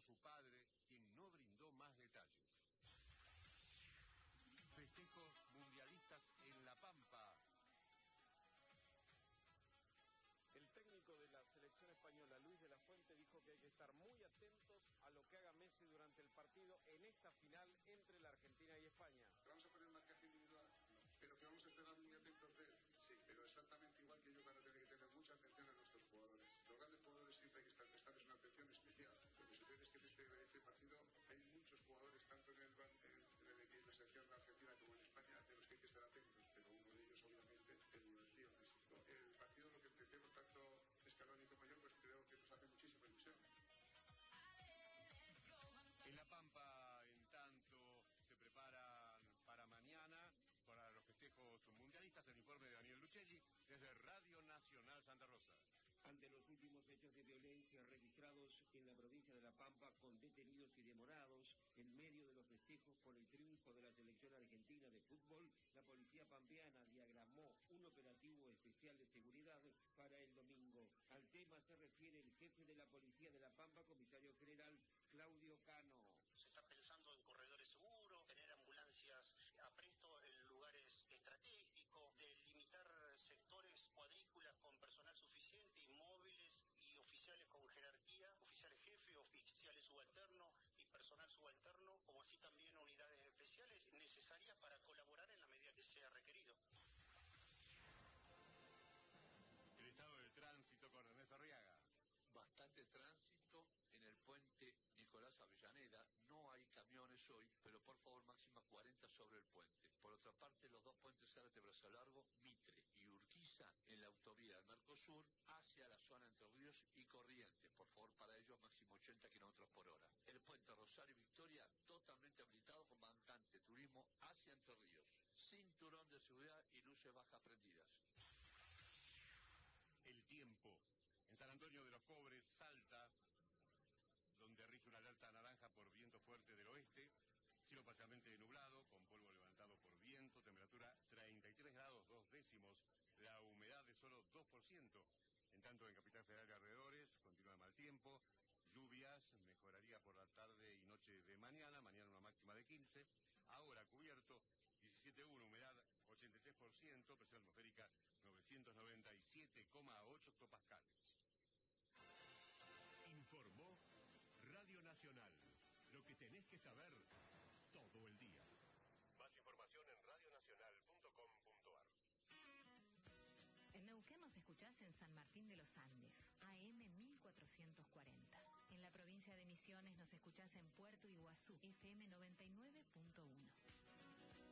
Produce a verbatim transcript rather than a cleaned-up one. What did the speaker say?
su padre, quien no brindó más detalles. Festejos mundialistas en La Pampa. El técnico de la selección española, Luis de la Fuente, dijo que hay que estar muy atentos a lo que haga Messi durante el partido en esta final entre la Argentina y España. ¿Vamos a poner marcaje individual? No. ¿Pero que vamos a estar muy atentos de él? Sí, pero exactamente igual que ellos van a tener que tener mucha atención a nuestros jugadores. Los grandes jugadores siempre hay que estar prestarles una atención especial. Lo que sucede es que en este, en este partido hay muchos jugadores, tanto en, el, en, en, el, en la selección de Argentina como en España, de los que hay que estar atentos, pero uno de ellos, obviamente, es el tío Messi. El partido, lo que empecemos tanto Scaloni como yo, pues creo que nos hace muchísima ilusión. En La Pampa, en tanto, se preparan para mañana, para los festejos mundialistas, el informe de Daniel Luchelli, desde Radio Nacional Santa Rosa. Ante los últimos hechos de violencia registrados en la provincia de La Pampa, con detenidos y demorados, en medio de los festejos por el triunfo de la selección argentina de fútbol, la policía pampeana diagramó un operativo especial de seguridad para el domingo. Al tema se refiere el jefe de la policía de La Pampa, comisario general Claudio Cano. Se está pensando en corredores seguros, tener ambulancias a presto en lugares estratégicos, delimitar sectores, cuadrículas con personal suficiente, móviles y oficiales con jerarquía, oficiales jefe, oficiales subalternos y personal subalterno, como así también unidades especiales necesarias para colaborar en la medida que sea requerido. El estado del tránsito con Ernesto Arriaga. Bastante tránsito en el puente Nicolás Avellaneda. No hay camiones hoy, pero por favor máxima cuarenta sobre el puente. Por otra parte, los dos puentes Zárate Brazo Largo, Mitre y Urquiza en la autovía del Mercosur hacia la zona Entre Ríos y Corrientes. Por favor, para ellos máximo ochenta kilómetros por hora. El puente Rosario Victoria totalmente habilitado con bancante turismo hacia Entre Ríos. Cinturón de seguridad y luces bajas prendidas. El tiempo. En San Antonio de los Cobres, Salta, donde rige una alerta naranja por viento fuerte del oeste, cielo parcialmente nublado, con polvo levantado por viento, temperatura treinta y tres grados, dos décimos, la humedad de solo dos por ciento. En tanto, en Capital Federal y alrededores, continúa el mal tiempo, lluvias, mejoraría por la tarde y noche de mañana, mañana una máxima de quince, ahora cubierto, diecisiete punto uno, humedad ochenta y tres por ciento, presión atmosférica novecientos noventa y siete coma ocho hectopascales. Informó Radio Nacional. Lo que tenés que saber todo el día. Más información en radio nacional punto com punto a r. En Neuquén nos escuchás en San Martín de los Andes, A M mil cuatrocientos cuarenta. En la provincia de Misiones nos escuchás en Puerto y